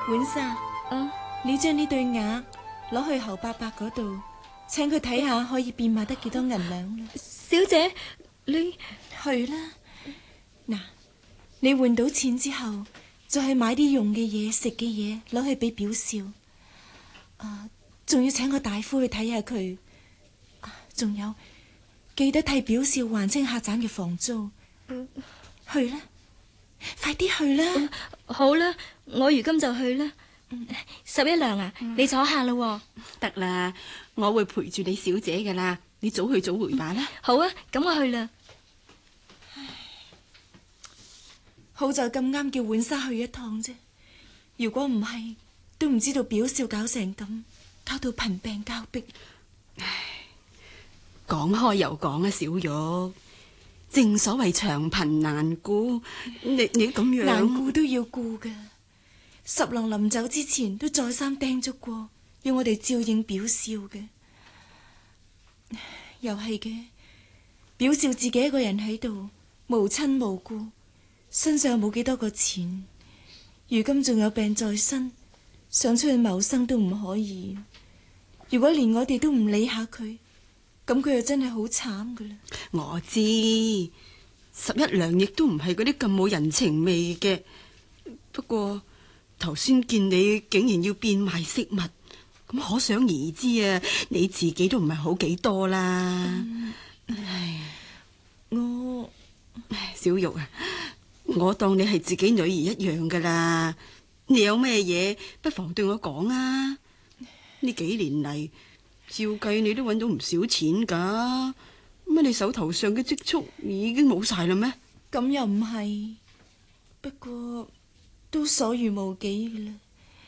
婉莎，你將呢對鴨攞去侯伯伯嗰度，請佢睇下可以變賣得幾多銀兩啦。 小姐，你去啦。嗱，你換到錢之後，再去買啲用嘅嘢、食嘅嘢攞去俾表少。仲要請個大夫去睇下佢。仲有，記得替表少還清客棧嘅房租。去啦，快啲去啦。 好啦，我如今就去啦。11娘啊，你坐下啦。 得啦，我會陪住你小姐噶啦，你早去早回吧啦。 好啊，咁我去啦。 好在咁啱叫婉莎去一趟啫，如果唔係，都唔知道表少搞成咁，搞到貧病交迫。 講開又講啊，小玉，正所謂長貧難顧，你咁樣難顧都要顧噶。十郎臨走之前都再三叮囑過，要我哋照應表少嘅。又係嘅，表少自己一個人喺度，無親無故，身上冇幾多個錢，如今仲有病在身，想出去謀生都唔可以。如果連我哋都唔理下佢，咁佢又真係好慘噶啦。 我知，11娘亦都唔係嗰啲咁冇人情味嘅。不過頭先見你竟然要變賣飾物，咁可想而知啊，你自己都唔係好幾多啦。小玉啊，我當你係自己女兒一樣噶啦。你有咩嘢不妨對我講啊。呢幾年嚟，照計你都揾到唔少錢噶，乜你手頭上嘅積蓄已經冇晒啦咩？ 咁又唔係，不過都所餘無幾噶啦。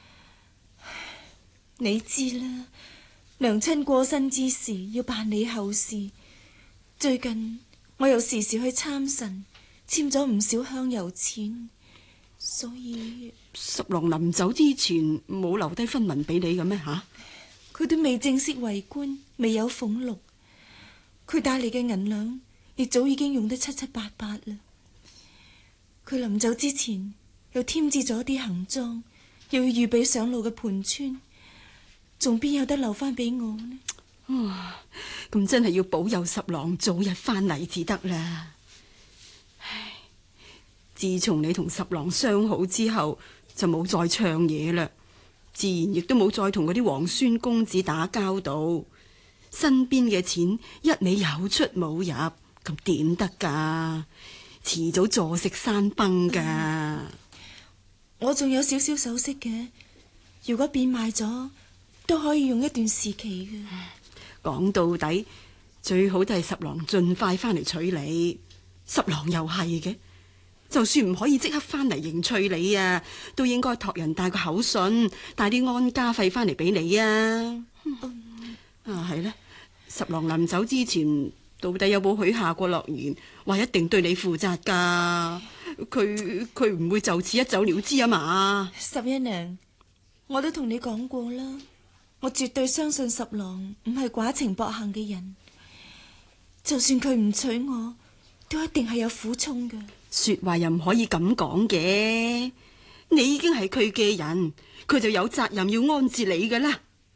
你知啦，娘親過身之時要辦理後事，最近我又時時去參神，簽咗唔少香油錢，所以十郎臨走之前冇留低分文俾你嘅咩吓？ 佢都未正式為官，未有俸祿，佢帶嚟嘅銀兩亦早已經用得七七八八啦。佢臨走之前又添置咗啲行裝，又要預備上路嘅盤川，仲邊有得留翻俾我呢？ 咁真係要保佑十郎早日翻嚟至得啦。唉，自從你同十郎相好之後，就冇再唱嘢啦，自然亦都冇再同嗰啲皇孫公子打交道，身邊嘅錢一味有出冇入，咁點得噶？遲早坐食山崩噶。 我仲有少少首飾嘅，如果變賣咗，都可以用一段時期嘅。 講到底，最好都係十郎盡快翻嚟娶你。十郎又係嘅，就算唔可以即刻翻嚟迎娶你啊，都應該託人帶個口信，帶啲安家費翻嚟俾你啊。係咧，十郎臨走之前，到底有冇許下過諾言，話一定對你負責噶？佢唔會就此一走了之啊嘛 11娘，我都同你講過啦。我絕對相信十郎唔係寡情薄幸嘅人，就算佢唔娶我，都一定係有苦衷嘅。 說話又唔可以咁講嘅，你已經係佢嘅人，佢就有責任要安置你噶啦。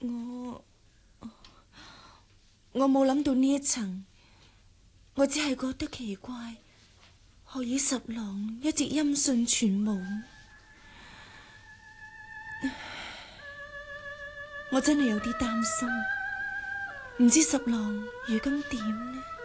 我冇諗到呢一層，我只係覺得奇怪，何以十郎一直音訊全無？我真係有啲擔心，唔知十郎如今點呢？